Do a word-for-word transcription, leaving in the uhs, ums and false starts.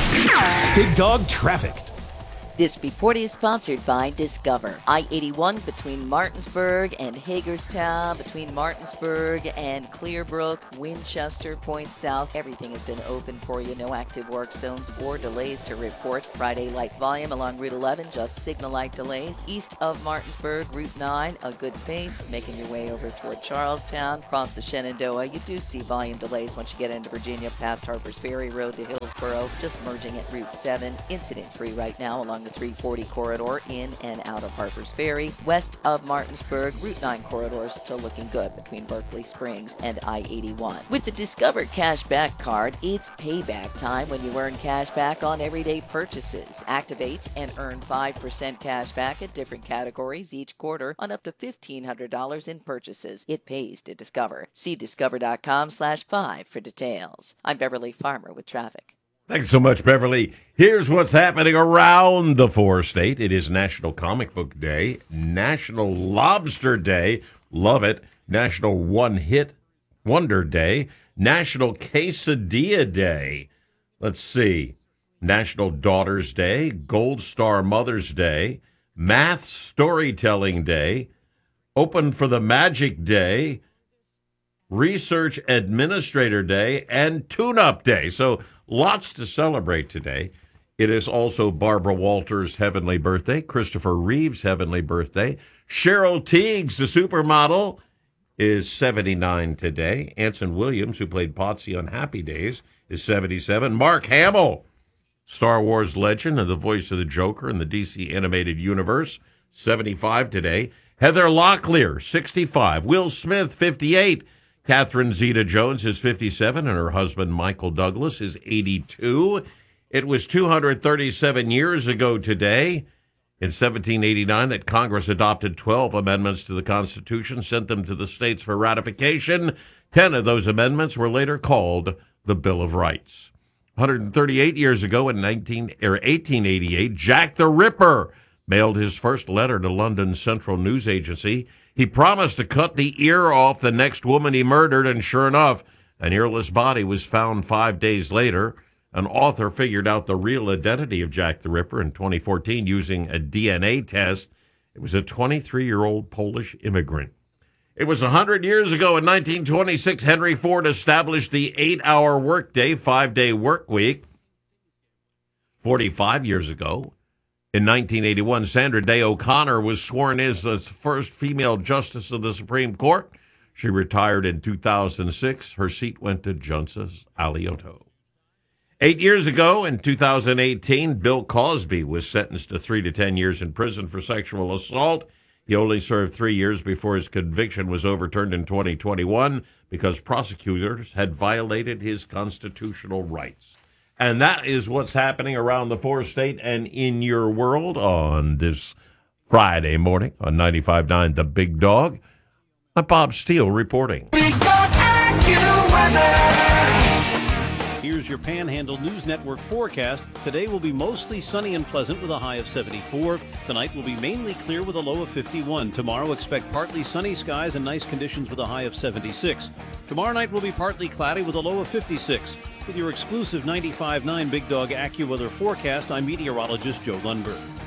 Big Dog Traffic. This report is sponsored by Discover. I eighty-one between Martinsburg and Hagerstown, between Martinsburg and Clearbrook, Winchester, Point South. Everything has been open for you. No active work zones or delays to report. Friday light volume along Route eleven, just signal light delays. East of Martinsburg, Route nine, a good pace. Making your way over toward Charlestown. Across the Shenandoah, you do see volume delays once you get into Virginia, past Harpers Ferry Road to Hillsborough. Just merging at Route seven. Incident free right now along the three forty corridor in and out of Harpers Ferry. West of Martinsburg, Route nine corridors still looking good between Berkeley Springs and I eighty-one. With the Discover Cashback Card, it's payback time when you earn cash back on everyday purchases. Activate and earn five percent cash back at different categories each quarter on up to fifteen hundred dollars in purchases. It pays to Discover. See discover.com slash five for details. I'm Beverly Farmer with traffic. Thanks so much, Beverly. Here's what's happening around the four-state. It is National Comic Book Day, National Lobster Day, love it, National One-Hit Wonder Day, National Quesadilla Day. Let's see, National Daughters Day, Gold Star Mother's Day, Math Storytelling Day, Open for the Magic Day, Research Administrator Day, and Tune-Up Day. So lots to celebrate today. It is also Barbara Walters' heavenly birthday, Christopher Reeve's heavenly birthday. Cheryl Teagues, the supermodel, is seventy-nine today. Anson Williams, who played Potsy on Happy Days, is seventy-seven. Mark Hamill, Star Wars legend and the voice of the Joker in the D C animated universe, seventy-five today. Heather Locklear, sixty-five. Will Smith, fifty-eight. Catherine Zeta-Jones is fifty-seven, and her husband, Michael Douglas, is eighty-two. It was two hundred thirty-seven years ago today, in seventeen eighty-nine, that Congress adopted twelve amendments to the Constitution, sent them to the states for ratification. Ten of those amendments were later called the Bill of Rights. one hundred thirty-eight years ago, in nineteen, or eighteen eighty-eight, Jack the Ripper mailed his first letter to London's Central News Agency. He promised to cut the ear off the next woman he murdered, and sure enough, an earless body was found five days later. An author figured out the real identity of Jack the Ripper in twenty fourteen using a D N A test. It was a twenty-three-year-old Polish immigrant. It was one hundred years ago in nineteen twenty-six, Henry Ford established the eight-hour workday, five-day work week. forty-five years ago, in nineteen eighty-one, Sandra Day O'Connor was sworn as the first female justice of the Supreme Court. She retired in two thousand six. Her seat went to Justice Alito. Eight years ago, in two thousand eighteen, Bill Cosby was sentenced to three to ten years in prison for sexual assault. He only served three years before his conviction was overturned in twenty twenty-one because prosecutors had violated his constitutional rights. And that is what's happening around the four-state and in your world on this Friday morning on ninety-five point nine The Big Dog. I'm Bob Steele reporting. Big Dog AccuWeather. Here's your Panhandle News Network forecast. Today will be mostly sunny and pleasant with a high of seventy-four. Tonight will be mainly clear with a low of fifty-one. Tomorrow expect partly sunny skies and nice conditions with a high of seventy-six. Tomorrow night will be partly cloudy with a low of fifty-six. With your exclusive ninety-five point nine Big Dog AccuWeather forecast, I'm meteorologist Joe Lundberg.